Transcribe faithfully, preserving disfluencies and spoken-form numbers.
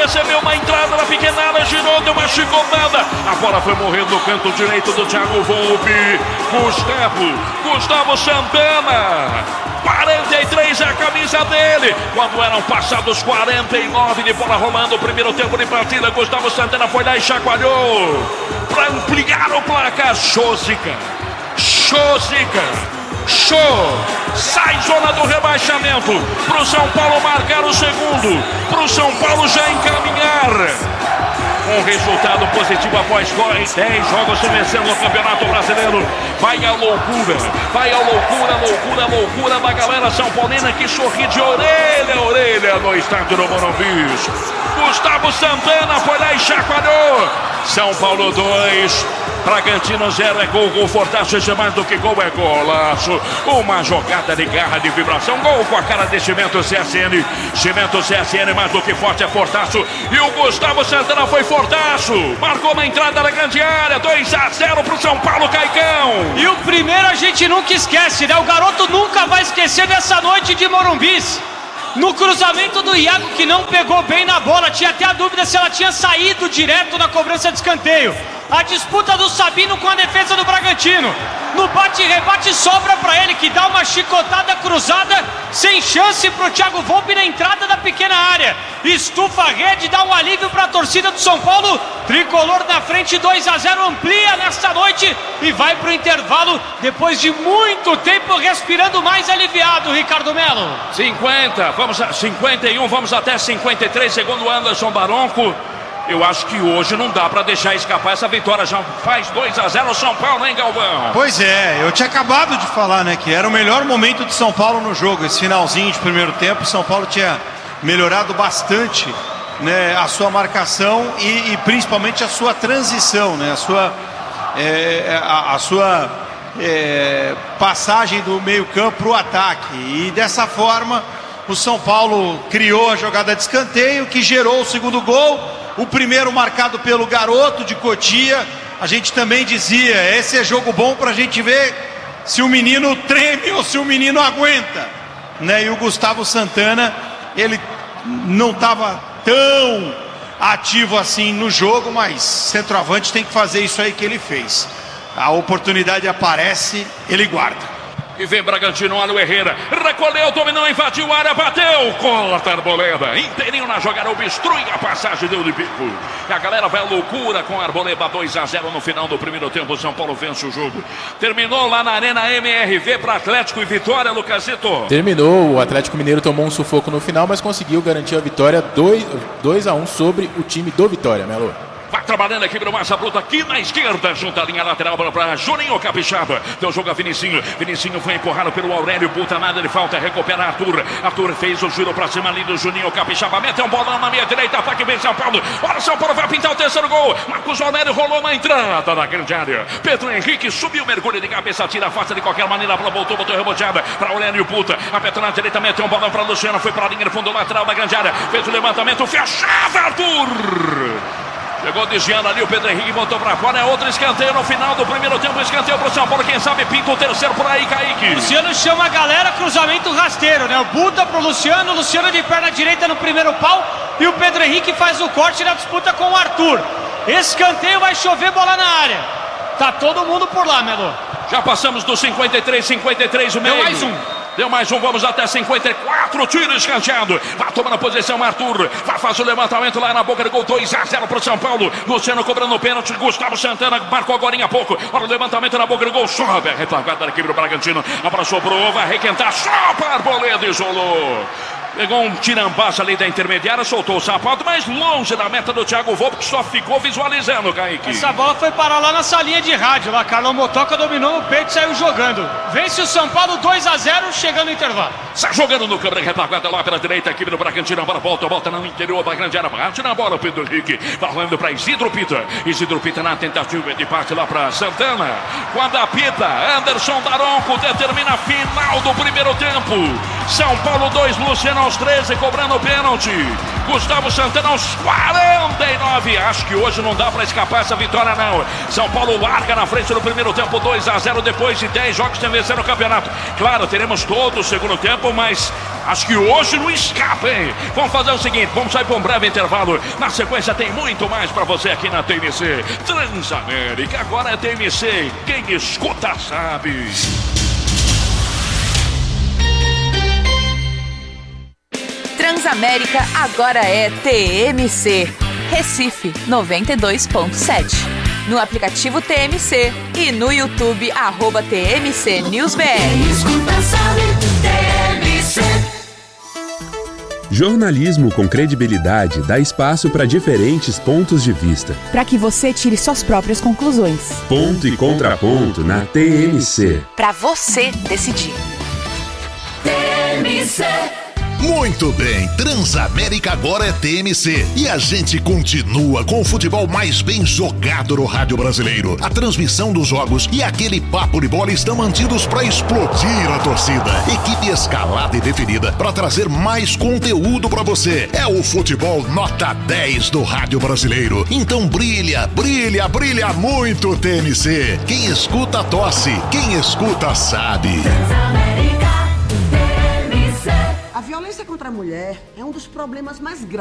recebeu uma entrada na pequena área, girou, deu uma chicotada. A bola foi morrendo no canto direito do Thiago Volpi. Gustavo, Gustavo Santana. quarenta e três é a camisa dele. Quando eram passados quarenta e nove de bola rolando, o primeiro tempo de partida, Gustavo Santana foi lá e chacoalhou para ampliar o placar. Chosica, Chosica, show, sai zona do rebaixamento, pro São Paulo marcar o segundo, pro São Paulo já encaminhar um resultado positivo após dez jogos vencendo no Campeonato Brasileiro. Vai a loucura, vai a loucura, loucura, loucura da galera São Paulina que sorri de orelha a orelha no estádio do Morumbi. Gustavo Santana foi lá e chacoalhou. São Paulo dois, Bragantino zero, é gol, gol fortaço, isso é mais do que gol, é golaço. Uma jogada de garra, de vibração, gol com a cara de Cimento C S N. Cimento C S N, mais do que forte, é fortaço. E o Gustavo Santana foi fortaço, marcou na entrada da grande área, dois a zero pro São Paulo, Caicão. E o primeiro a gente nunca esquece, né? O garoto nunca vai esquecer dessa noite de Morumbis. No cruzamento do Iago, que não pegou bem na bola, tinha até a dúvida se ela tinha saído direto na cobrança de escanteio. A disputa do Sabino com a defesa do Bragantino. No bate-rebate sobra para ele, que dá uma chicotada cruzada, sem chance para o Thiago Volpi na entrada da pequena área. Estufa a rede, dá um alívio para a torcida do São Paulo. Tricolor na frente, dois a zero, amplia nesta noite e vai para o intervalo depois de muito tempo respirando mais aliviado, Ricardo Melo. cinquenta, vamos a cinquenta e um, vamos até cinquenta e três, segundo Anderson Baronco. Eu acho que hoje não dá para deixar escapar essa vitória. Já faz dois a zero São Paulo, hein, Galvão? Pois é, eu tinha acabado de falar, né, que era o melhor momento de São Paulo no jogo. Esse finalzinho de primeiro tempo, São Paulo tinha melhorado bastante, né, a sua marcação e, e principalmente a sua transição, né, a sua, é, a, a sua é, passagem do meio campo para o ataque. E dessa forma, o São Paulo criou a jogada de escanteio que gerou o segundo gol. O primeiro marcado pelo garoto de Cotia. A gente também dizia, esse é jogo bom para a gente ver se o menino treme ou se o menino aguenta, né? E o Gustavo Santana, ele não estava tão ativo assim no jogo, mas centroavante tem que fazer isso aí que ele fez. A oportunidade aparece, ele guarda. E vem Bragantino, olha o Herrera, recolheu, dominou, invadiu a área, bateu, corta a Arboleda, inteirinho na jogada, obstrui a passagem, deu de bico. E a galera vai à loucura com a Arboleda, dois a zero no final do primeiro tempo, São Paulo vence o jogo. Terminou lá na Arena M R V para Atlético e vitória, Lucasito. Terminou, o Atlético Mineiro tomou um sufoco no final, mas conseguiu garantir a vitória dois a um sobre o time do Vitória, Melo. Vai trabalhando aqui pelo Massa Bruta, aqui na esquerda, junto à linha lateral para Juninho Capixaba. Deu jogo a Vinicinho. Vinicinho foi empurrado pelo Aurélio. Puta nada de falta, recupera Arthur. Arthur fez o giro para cima ali do Juninho Capixaba. Meteu um bolão na minha direita, ataque vem São Paulo. Olha, São Paulo vai pintar o terceiro gol. Marcos Aurélio rolou na entrada da grande área. Pedro Henrique subiu, mergulho de cabeça, tira a face de qualquer maneira. Para voltou, botou reboteada para Aurélio Puta. Apertou na direita, meteu um bolão para Luciano. Foi para a linha de fundo lateral da grande área. Fez o levantamento, fechava Arthur. Chegou desviando ali, o Pedro Henrique botou pra fora. É outro escanteio no final do primeiro tempo. Escanteio pro São Paulo. Quem sabe pinta o terceiro por aí, Kaique. Luciano chama a galera, cruzamento rasteiro, né? O Buta pro Luciano. Luciano de perna direita no primeiro pau. E o Pedro Henrique faz o corte na disputa com o Arthur. Escanteio, vai chover bola na área. Tá todo mundo por lá, Melo. Já passamos do cinquenta e três, cinquenta e três, o meio. Deu mais um. Deu mais um, vamos até cinquenta e quatro, tiro escanteado. Vai tomando a posição Arthur, vai fazer o levantamento lá na boca do gol, dois a zero pro São Paulo. Luciano cobrando o pênalti, Gustavo Santana marcou agora há pouco. Olha o levantamento na boca do gol, sobe a retaguarda da equipe do Bragantino. Abraçou pro, vai requentar, só para Arboleda, isolou. Pegou um tirambaço ali da intermediária, soltou o sapato, mas longe da meta do Thiago Volpi, que só ficou visualizando, Kaique. Essa bola foi parar lá na salinha de rádio, lá Carlão Motoca dominou no peito e saiu jogando. Vence o São Paulo dois a zero, chegando no intervalo. Sai jogando no câmera retaguarda lá pela direita, a equipe do Bragantino, a bola volta, volta no interior da grande área, bate na bola, Pedro Henrique, falando para Isidro Pita. Isidro Pita na tentativa de parte lá para Santana. Quando apita, Anderson Daronco determina a final do primeiro tempo. São Paulo dois, Luciano aos treze, cobrando o pênalti. Gustavo Santana aos quarenta e nove. Acho que hoje não dá para escapar essa vitória, não. São Paulo larga na frente no primeiro tempo, dois a zero, depois de dez jogos sem vencer no campeonato. Claro, teremos todo o segundo tempo, mas acho que hoje não escapa, hein? Vamos fazer o seguinte, vamos sair para um breve intervalo. Na sequência tem muito mais para você aqui na T M C. Transamérica, agora é T M C. Quem escuta sabe. Transamérica agora é T M C. Recife noventa e dois ponto sete. No aplicativo T M C e no YouTube, arroba T M C News B R. Escuta, sabe, T M C. Jornalismo com credibilidade dá espaço para diferentes pontos de vista. Para que você tire suas próprias conclusões. Ponto e contraponto na T M C. Para você decidir. T M C. Muito bem, Transamérica agora é T M C e a gente continua com o futebol mais bem jogado no rádio brasileiro. A transmissão dos jogos e aquele papo de bola estão mantidos para explodir a torcida. Equipe escalada e definida para trazer mais conteúdo para você. É o futebol nota dez do rádio brasileiro. Então brilha, brilha, brilha muito T M C. Quem escuta tosse, quem escuta sabe. Transamérica, T M C. A violência contra a mulher é um dos problemas mais graves